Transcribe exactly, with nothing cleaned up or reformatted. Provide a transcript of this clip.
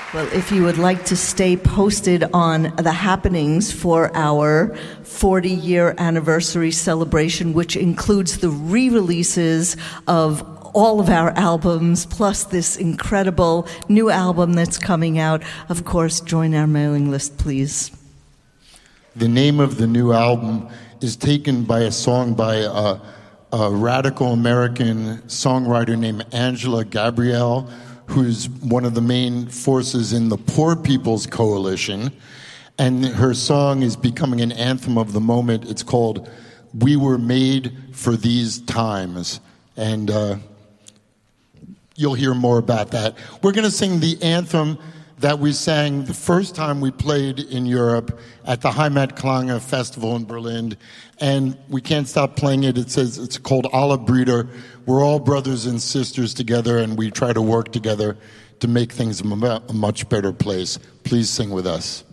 Well, if you would like to stay posted on the happenings for our forty-year anniversary celebration, which includes the re-releases of all of our albums, plus this incredible new album that's coming out, of course, join our mailing list, please. The name of the new album is taken by a song by a, a radical American songwriter named Angela Gabrielle, who's one of the main forces in the Poor People's Coalition. And her song is becoming an anthem of the moment. It's called We Were Made for These Times. And uh, you'll hear more about that. We're going to sing the anthem that we sang the first time we played in Europe at the Heimatklange Festival in Berlin. And we can't stop playing it. It says it's called Alle Brüder. We're all brothers and sisters together, and we try to work together to make things a much better place. Please sing with us.